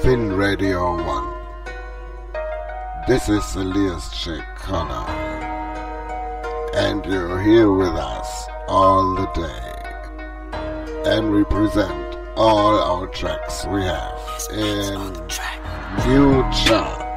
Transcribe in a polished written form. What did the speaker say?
Spin Radio 1. This is Elias J. Connor, and you're here with us all the day. And we present all our tracks we have in new chart.